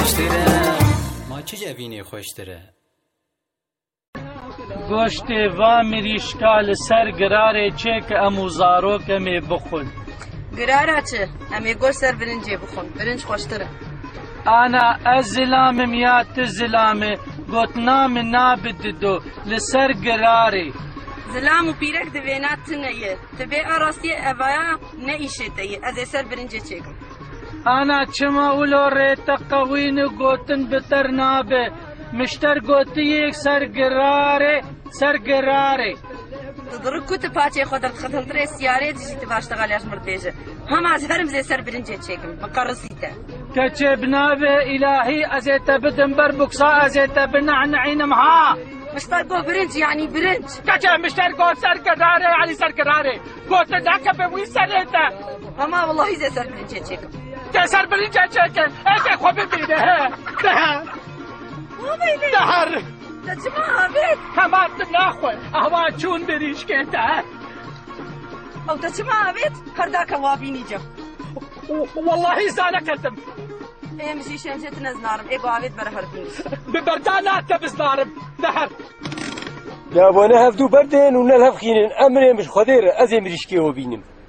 خوشتره ما چه جوینی خوشتره گوشتی و مریشکال سر گراره چه که امو زاروک امی بخون گراره چه؟ امی گوش سر برنجی بخون برنج خوشتره انا از زلامم یا تزلامه گوتنام نابد دو لسر گراره زلام و پیرک دوینات تنیه تبه آراستی اوایا نیشه تیه از سر برنجی چیکم انا چما اولو ریتا قوین گوتن بتر نابه مشتر گوتی یک سر گراره تدرک کت پاچه خودت ختم تره سیاره دیجی تباشتغالیاش مرتیجه هم از هرم زی سر برنجی چیکم مقرسیته کچه بنابه الهی ازیتا بدن بر بکسا ازیتا بنعنعینم ها مشتر گو برنج يعني برنج كاچا مشتر گو سر گراره علی سر گراره گوت داکا به وی سرتا اما والله زي سر برنج چیکم ده سر برنج چیکم اگه خوب ببینه ده دهر تجمع بيت همات ناخوه اهوا چون بریش که ده او تجمع بيت هرداك وابيني جو والله زانا کردم ايه مشي شمشت نزنارم ايه قاعد برهر بنس ببردانا تبزنارم دهر لا وانا هفدو بردين ونلهف خينين امري مش خدير ازي مريشكي وبينم